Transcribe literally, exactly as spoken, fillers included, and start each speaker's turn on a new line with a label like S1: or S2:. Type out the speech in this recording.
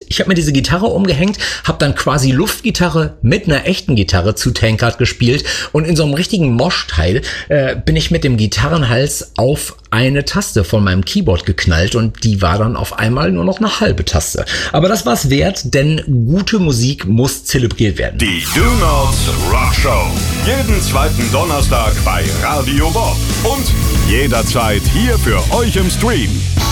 S1: Ich habe mir diese Gitarre umgehängt, habe dann quasi Luftgitarre mit einer echten Gitarre zu Tankard gespielt und in so einem richtigen Mosh-Teil äh, bin ich mit dem Gitarrenhals auf eine Taste von meinem Keyboard geknallt und die war dann auf einmal nur noch eine halbe Taste. Aber das war's wert, denn gute Musik muss zelebriert werden.
S2: Die Do Not Rock Show. Jeden zweiten Donnerstag bei Radio Bob. Und jederzeit hier für euch im Stream.